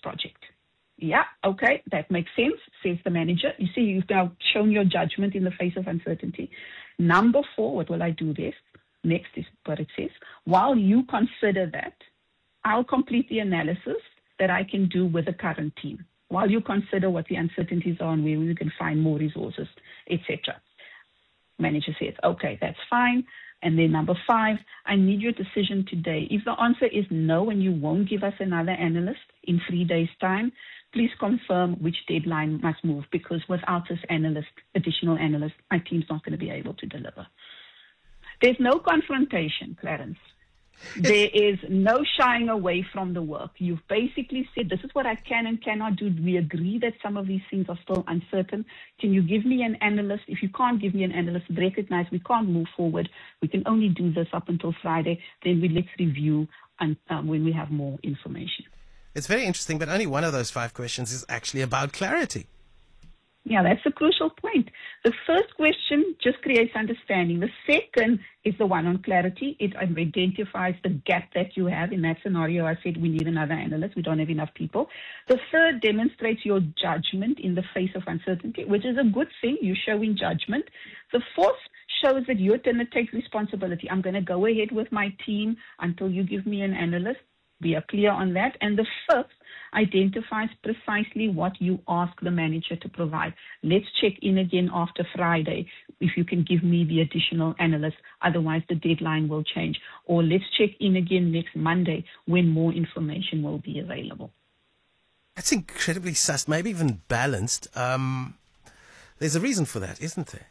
project. Yeah, okay, that makes sense, says the manager. You see, you've now shown your judgment in the face of uncertainty. Number 4, what will I do this? Next is what it says. While you consider that, I'll complete the analysis that I can do with the current team. While you consider what the uncertainties are and where we can find more resources, etc. Manager says, okay, that's fine. And then number 5, I need your decision today. If the answer is no and you won't give us another analyst in 3 days' time, please confirm which deadline must move, because without this additional analyst, my team's not going to be able to deliver. There's no confrontation, Clarence. There is no shying away from the work. You've basically said, this is what I can and cannot do. We agree that some of these things are still uncertain. Can you give me an analyst? If you can't give me an analyst, recognize we can't move forward. We can only do this up until Friday. Then let's review when we have more information. It's very interesting, but only one of those 5 questions is actually about clarity. Yeah, that's a crucial point. The first question just creates understanding. The second is the one on clarity. It identifies the gap that you have. In that scenario, I said we need another analyst. We don't have enough people. The third demonstrates your judgment in the face of uncertainty, which is a good thing. You're showing judgment. The fourth shows that you're going to take responsibility. I'm going to go ahead with my team until you give me an analyst. We are clear on that. And the fifth identifies precisely what you ask the manager to provide. Let's check in again after Friday if you can give me the additional analyst. Otherwise, the deadline will change. Or let's check in again next Monday when more information will be available. That's incredibly sus, maybe even balanced. There's a reason for that, isn't there?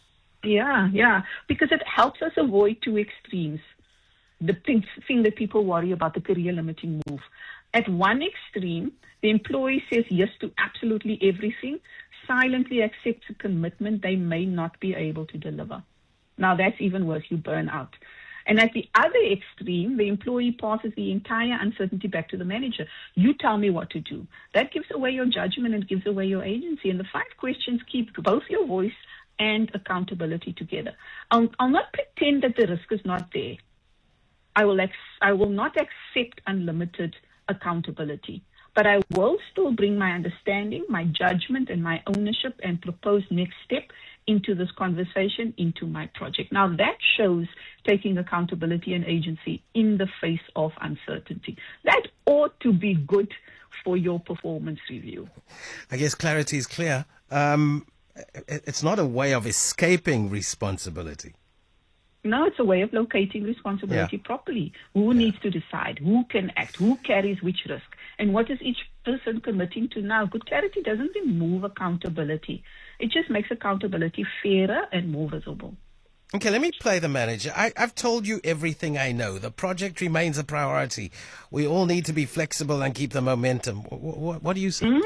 Yeah, because it helps us avoid 2 extremes. The thing that people worry about, the career limiting move. At one extreme, the employee says yes to absolutely everything, silently accepts a commitment they may not be able to deliver. Now that's even worse, you burn out. And at the other extreme, the employee passes the entire uncertainty back to the manager. You tell me what to do. That gives away your judgment and gives away your agency. And the 5 questions keep both your voice and accountability together. I'll not pretend that the risk is not there. I will not accept unlimited accountability, but I will still bring my understanding, my judgment, and my ownership and propose next step into this conversation, into my project. Now that shows taking accountability and agency in the face of uncertainty. That ought to be good for your performance review. I guess clarity is clear. It's not a way of escaping responsibility. No, it's a way of locating responsibility properly. Who needs to decide? Who can act? Who carries which risk? And what is each person committing to now? Good clarity doesn't remove accountability. It just makes accountability fairer and more visible. Okay, let me play the manager. I've told you everything I know. The project remains a priority. We all need to be flexible and keep the momentum. What do you say?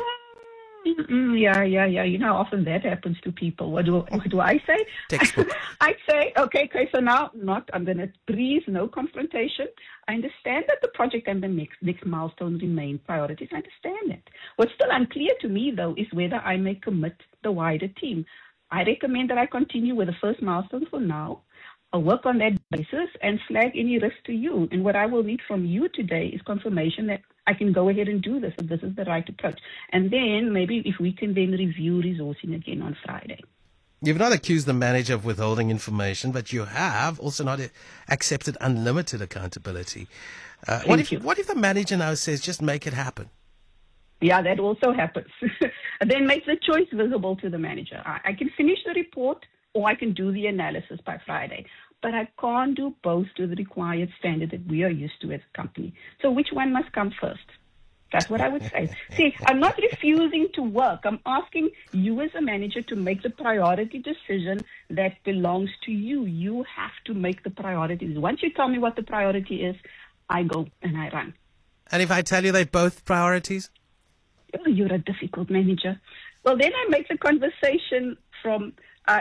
Yeah. You know how often that happens to people. What do I say? Textbook. I'd say, okay, so now I'm going to breathe, no confrontation. I understand that the project and the next milestones remain priorities. I understand that. What's still unclear to me, though, is whether I may commit the wider team. I recommend that I continue with the first milestone for now. I'll work on that basis and flag any risk to you. And what I will need from you today is confirmation that I can go ahead and do this, and this is the right approach. And then maybe if we can then review resourcing again on Friday. You've not accused the manager of withholding information, but you have also not accepted unlimited accountability. What if the manager now says, just make it happen? Yeah, that also happens. Then make the choice visible to the manager. I can finish the report or I can do the analysis by Friday. But I can't do both to the required standard that we are used to as a company. So which one must come first? That's what I would say. See, I'm not refusing to work. I'm asking you as a manager to make the priority decision that belongs to you. You have to make the priorities. Once you tell me what the priority is, I go and I run. And if I tell you they're both priorities? Oh, you're a difficult manager. Well, then I make the conversation from...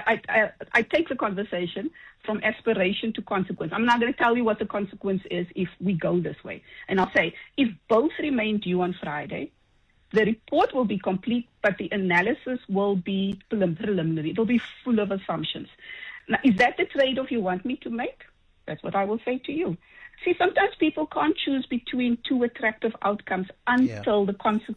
I take the conversation from aspiration to consequence. I'm not going to tell you what the consequence is if we go this way. And I'll say, if both remain due on Friday, the report will be complete, but the analysis will be preliminary. It'll be full of assumptions. Now, is that the trade-off you want me to make? That's what I will say to you. See, sometimes people can't choose between 2 attractive outcomes until the consequence